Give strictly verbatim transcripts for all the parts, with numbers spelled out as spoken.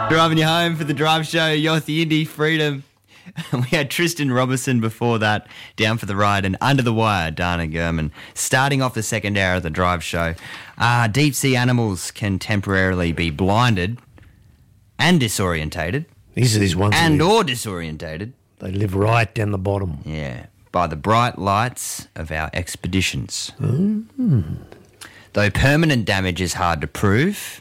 Driving you home for the drive show, Yossi Indy, Freedom. We had Tristan Robertson before that, Down for the Ride, and Under the Wire, Dana Gurman. Starting off the second hour of the drive show, uh, deep sea animals can temporarily be blinded and disorientated. These are these ones. And that or disorientated. They live right down the bottom. Yeah, by the bright lights of our expeditions. Mm. Though permanent damage is hard to prove,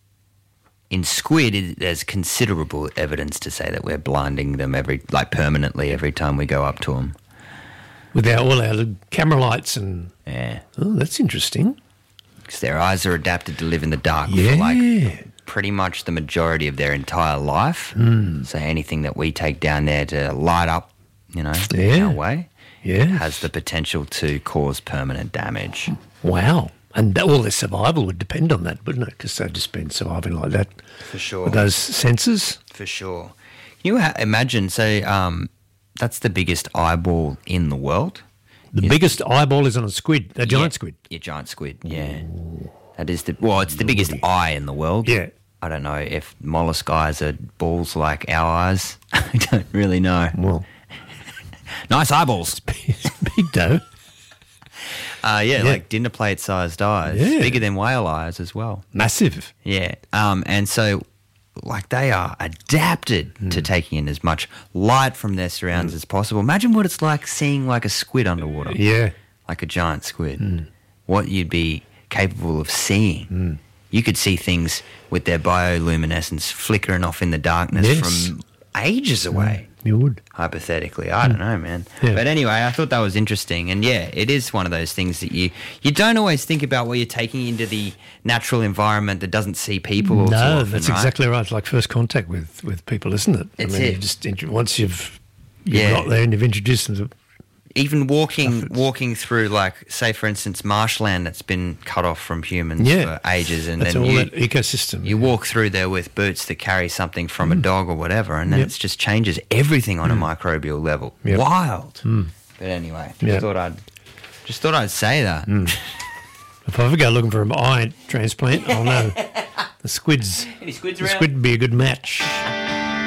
in squid, it, there's considerable evidence to say that we're blinding them every, like permanently every time we go up to them. With our, all our camera lights and... Yeah. Oh, that's interesting. Because their eyes are adapted to live in the dark Yeah. for like pretty much the majority of their entire life. Mm. So anything that we take down there to light up, you know, Yeah. our way, Yeah. has the potential to cause permanent damage. Wow. And that, all their survival would depend on that, wouldn't it? Because they've just been surviving like that. For sure. With those sensors. For sure. Can you ha- imagine, so um, that's the biggest eyeball in the world? The Is- biggest eyeball is on a squid, a giant Yeah, squid. Yeah, giant squid, yeah. That is the, well, it's the biggest eye in the world. Yeah. I don't know if mollusk eyes are balls like our eyes. I don't really know. Well, Nice eyeballs. it's big though. Uh, yeah, Yeah. like dinner plate sized eyes. Yeah. Bigger than whale eyes as well. Massive. Yeah. Um, and so, like, they are adapted Hmm. to taking in as much light from their surroundings as possible. Imagine what it's like seeing, like, a squid underwater. Yeah. Like a giant squid. Hmm. What you'd be capable of seeing. You could see things with their bioluminescence flickering off in the darkness Yes. from ages away. You would. Hypothetically, I don't know, man. Yeah. But anyway, I thought that was interesting, and yeah, it is one of those things that you you don't always think about where you're taking into the natural environment that doesn't see people. All too No, often, that's right? exactly right. It's like first contact with, with people, isn't it? It's I mean, it. You just intro- once you've, you've Yeah. got there and you've introduced them to... Even walking Stuff walking through, like, say for instance, marshland that's been cut off from humans Yeah. for ages, and That's then all you that ecosystem. you walk through there with boots that carry something from a dog or whatever, and then Mm. Yep. it just changes everything on a microbial level. Yep. Wild. But anyway, just Yeah. thought I'd just thought I'd say that. If I ever go looking for an eye transplant, I'll know. The squids, Any squids the around? squid would be a good match.